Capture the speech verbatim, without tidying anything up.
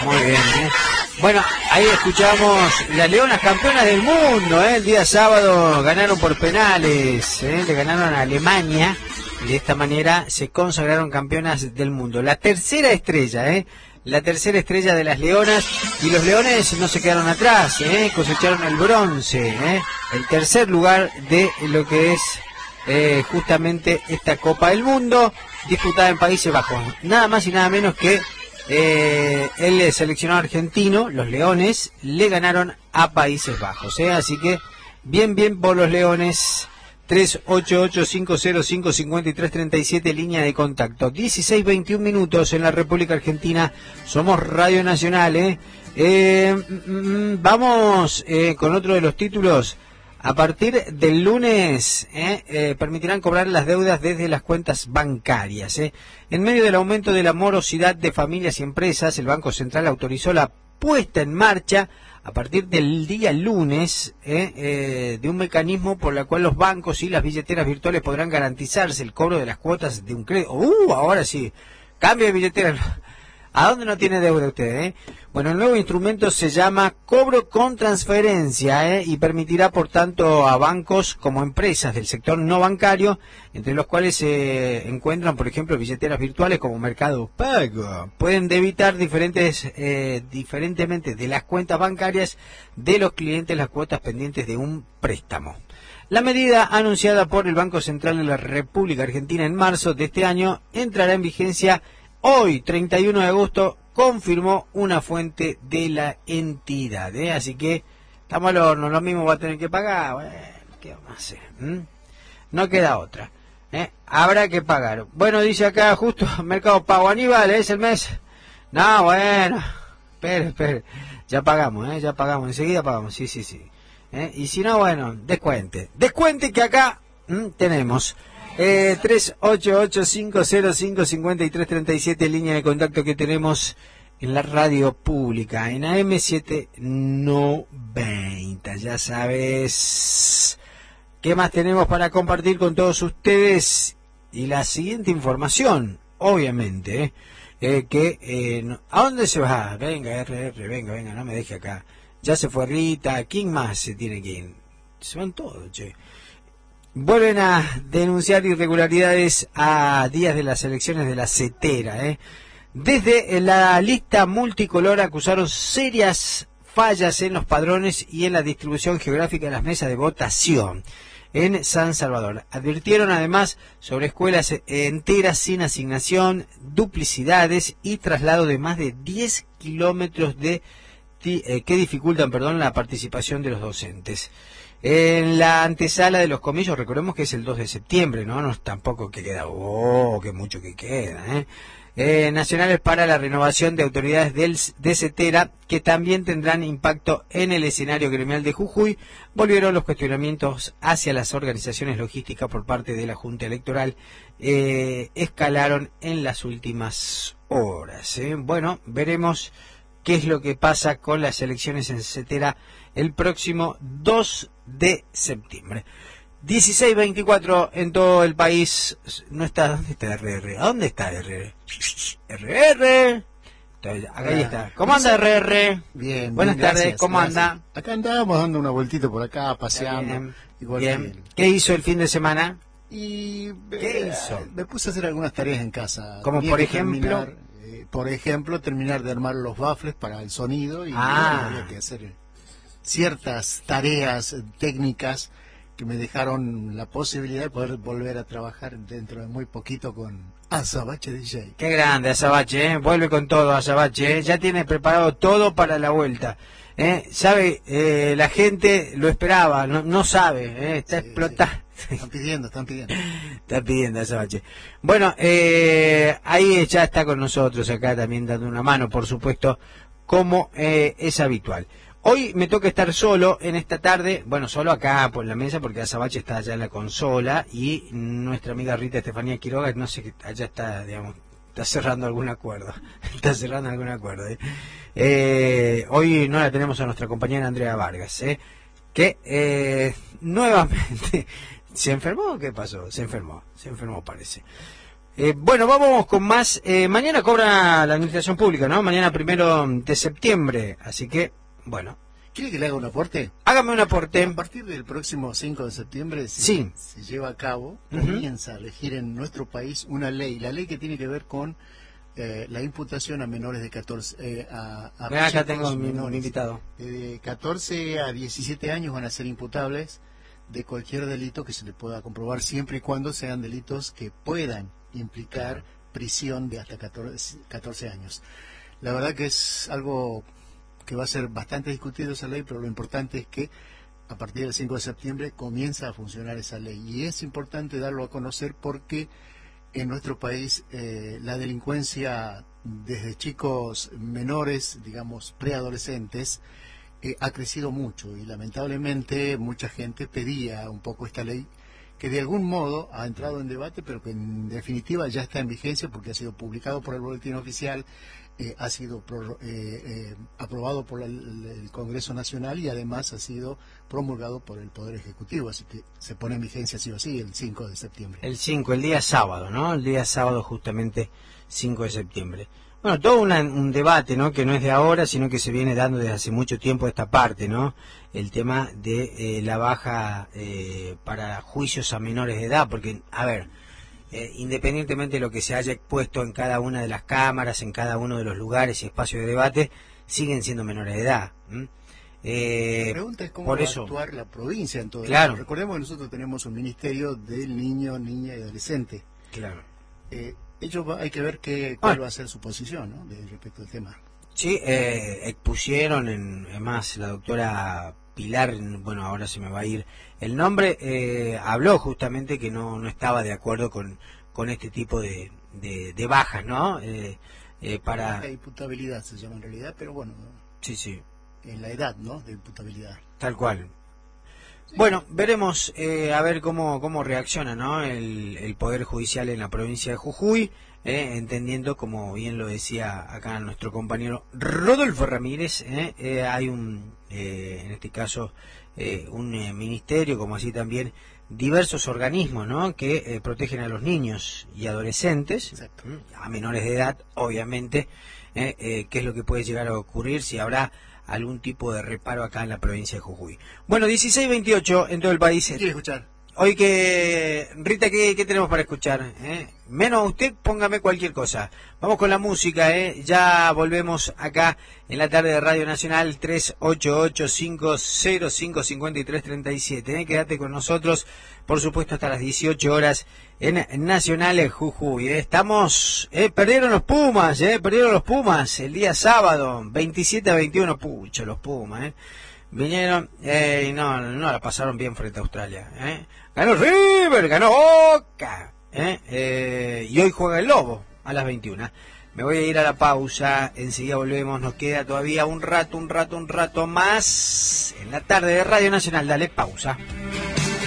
Muy bien, ¿eh? Bueno, ahí escuchamos las Leonas campeonas del mundo, ¿eh? El día sábado ganaron por penales, ¿eh? Le ganaron a Alemania. De esta manera se consagraron campeonas del mundo. La tercera estrella, ¿eh? La tercera estrella de las Leonas. Y los Leones no se quedaron atrás, ¿eh? Cosecharon el bronce, ¿eh? El tercer lugar de lo que es eh, justamente esta Copa del Mundo, disputada en Países Bajos. Nada más y nada menos que eh, el seleccionado argentino, los Leones, le ganaron a Países Bajos, ¿eh? Así que bien, bien por los Leones. tres ocho ocho, cinco cero cinco, cinco tres tres siete, línea de contacto. dieciséis veintiún minutos en la República Argentina. Somos Radio Nacional, ¿eh? eh mm, vamos eh, con otro de los títulos. A partir del lunes eh, eh, permitirán cobrar las deudas desde las cuentas bancarias. Eh. En medio del aumento de la morosidad de familias y empresas, el Banco Central autorizó la puesta en marcha a partir del día lunes eh, eh, de un mecanismo por el cual los bancos y las billeteras virtuales podrán garantizarse el cobro de las cuotas de un crédito. ¡Uh! Ahora sí, cambio de billetera. ¿A dónde no tiene deuda usted? Eh? Bueno, el nuevo instrumento se llama cobro con transferencia eh, y permitirá, por tanto, a bancos como empresas del sector no bancario, entre los cuales se eh, encuentran, por ejemplo, billeteras virtuales como Mercado Pago, pueden debitar diferentes, eh, diferentemente de las cuentas bancarias de los clientes las cuotas pendientes de un préstamo. La medida, anunciada por el Banco Central de la República Argentina en marzo de este año, entrará en vigencia hoy, treinta y uno de agosto, confirmó una fuente de la entidad, ¿eh? Así que estamos al horno, lo mismo va a tener que pagar. Bueno, ¿qué vamos a hacer? ¿Mm? No queda otra, ¿eh? Habrá que pagar. Bueno, dice acá justo Mercado Pago. Aníbal, ¿es el mes? No, bueno, espere, espere, ya pagamos, ¿eh? Ya pagamos, enseguida pagamos, sí, sí, sí. ¿Eh? Y si no, bueno, descuente. Descuente que acá ¿m? tenemos. Eh, tres ocho ocho, cinco cero cinco, cinco tres tres siete, línea de contacto que tenemos en la radio pública, en A M setecientos noventa. Ya sabes, ¿qué más tenemos para compartir con todos ustedes? Y la siguiente información, obviamente, eh, eh, que, eh, no, ¿a dónde se va? Venga, R R, venga, venga, no me deje acá. Ya se fue Rita, ¿quién más se tiene que ir? Se van todos, che. Vuelven a denunciar irregularidades a días de las elecciones de la CETERA. ¿eh? Desde la lista multicolor acusaron serias fallas en los padrones y en la distribución geográfica de las mesas de votación en San Salvador. Advirtieron además sobre escuelas enteras sin asignación, duplicidades y traslado de más de diez kilómetros de eh, que dificultan, perdón, la participación de los docentes. En la antesala de los comicios, recordemos que es el dos de septiembre, ¿no? No es tampoco que queda, oh, que mucho que queda, ¿eh? Eh, nacionales para la renovación de autoridades del, de CETERA, que también tendrán impacto en el escenario gremial de Jujuy. Volvieron los cuestionamientos hacia las organizaciones logísticas por parte de la Junta Electoral, eh, escalaron en las últimas horas, ¿eh? Bueno, veremos qué es lo que pasa con las elecciones en CETERA el próximo dos de septiembre. dieciséis veinticuatro en todo el país. No está, ¿dónde está R R? ¿A dónde está R R? R R. Acá ahí está. ¿Cómo anda R R? Bien. Buenas bien, tardes, gracias, ¿cómo gracias. anda? Acá andábamos dando una vueltita por acá, paseando. Bien. Igual Bien. que... ¿Qué hizo el fin de semana? Y ¿Qué eh, hizo? Me puse a hacer algunas tareas en casa. Como Tenía por que ejemplo... terminar, eh, por ejemplo, terminar de armar los baffles para el sonido y Ah. bueno, había que hacer ciertas tareas técnicas que me dejaron la posibilidad de poder volver a trabajar dentro de muy poquito con Azabache D J. Qué grande Azabache, ¿eh? Vuelve con todo Azabache, ¿eh? Ya tiene preparado todo para la vuelta. ¿eh? Sabe, eh, la gente lo esperaba, no, no sabe, ¿eh? Está Sí, explotando. sí. Están pidiendo, están pidiendo. Está pidiendo Azabache. Bueno, eh, ahí ya está con nosotros acá también dando una mano, por supuesto, como eh, es habitual. Hoy me toca estar solo en esta tarde, bueno, solo acá por la mesa porque Azabache está allá en la consola y nuestra amiga Rita Estefanía Quiroga, no sé, allá está, digamos, está cerrando algún acuerdo, está cerrando algún acuerdo. ¿eh? Eh, hoy no la tenemos a nuestra compañera Andrea Vargas, ¿eh? que eh, nuevamente se enfermó, ¿qué pasó? Se enfermó, se enfermó parece. Eh, bueno, vamos con más. Eh, mañana cobra la administración pública, ¿no? Mañana primero de septiembre. Así que, bueno. ¿Quiere que le haga un aporte? Hágame un aporte. A partir del próximo cinco de septiembre, si sí. se lleva a cabo, Uh-huh. comienza a elegir en nuestro país una ley. La ley que tiene que ver con eh, la imputación a menores de catorce... Eh, a, a Mira, acá tengo mi, mi invitado. De catorce a diecisiete años van a ser imputables de cualquier delito que se le pueda comprobar, siempre y cuando sean delitos que puedan implicar prisión de hasta catorce años. La verdad que es algo que va a ser bastante discutido esa ley, pero lo importante es que a partir del cinco de septiembre comienza a funcionar esa ley. Y es importante darlo a conocer porque en nuestro país eh, la delincuencia desde chicos menores, digamos preadolescentes, eh, ha crecido mucho y lamentablemente mucha gente pedía un poco esta ley que de algún modo ha entrado en debate, pero que en definitiva ya está en vigencia porque ha sido publicado por el Boletín Oficial, eh, ha sido pro, eh, eh, aprobado por el, el Congreso Nacional y además ha sido promulgado por el Poder Ejecutivo, así que se pone en vigencia sí o sí el cinco de septiembre. El cinco, el día sábado, ¿no? El día sábado justamente cinco de septiembre. Bueno, todo una, un debate, ¿no? Que no es de ahora, sino que se viene dando desde hace mucho tiempo esta parte, ¿no? El tema de eh, la baja eh, para juicios a menores de edad, porque, a ver, eh, independientemente de lo que se haya expuesto en cada una de las cámaras, en cada uno de los lugares y espacios de debate, siguen siendo menores de edad. Eh, la pregunta es cómo por va eso, a actuar la provincia en todo claro. esto. Recordemos que nosotros tenemos un ministerio del niño, niña y adolescente. Claro. Eh, ellos va, hay que ver qué, cuál ah. va a ser su posición, ¿no? De, respecto al tema. Sí, eh, expusieron, en, además la doctora Pilar, bueno, ahora se me va a ir el nombre, eh, habló justamente que no, no estaba de acuerdo con, con este tipo de, de, de bajas, ¿no? Eh, eh, para... Baja imputabilidad se llama en realidad, pero bueno, sí, sí. En la edad, ¿no? De imputabilidad. Tal cual. Bueno, veremos eh, a ver cómo cómo reacciona, ¿no? el, el Poder Judicial en la provincia de Jujuy, eh, entendiendo, como bien lo decía acá nuestro compañero Rodolfo Ramírez, eh, eh, hay un, eh, en este caso, eh, un eh, ministerio, como así también diversos organismos, ¿no? Que eh, protegen a los niños y adolescentes, exacto. A menores de edad, obviamente, eh, eh, qué es lo que puede llegar a ocurrir si habrá algún tipo de reparo acá en la provincia de Jujuy. Bueno, dieciséis veintiocho en todo el país. ¿Qué quiere escuchar? Hoy que... Rita, ¿qué, qué tenemos para escuchar? ¿Eh? Menos usted, póngame cualquier cosa. Vamos con la música, ¿eh? Ya volvemos acá en la tarde de Radio Nacional tres ocho ocho, cinco cero cinco, cinco tres tres siete. ¿eh? Quédate con nosotros, por supuesto, hasta las dieciocho horas en Nacional Jujuy. ¿eh? Estamos... ¿eh? Perdieron los Pumas, ¿eh? Perdieron los Pumas el día sábado, veintisiete a veintiuno. Pucha, los Pumas, ¿eh? Vinieron eh, y no, no la pasaron bien frente a Australia. ¿eh? Ganó River, ganó Boca. ¿eh? Eh, y hoy juega el Lobo a las veintiuna. Me voy a ir a la pausa, enseguida volvemos. Nos queda todavía un rato, un rato, un rato más en la tarde de Radio Nacional. Dale pausa.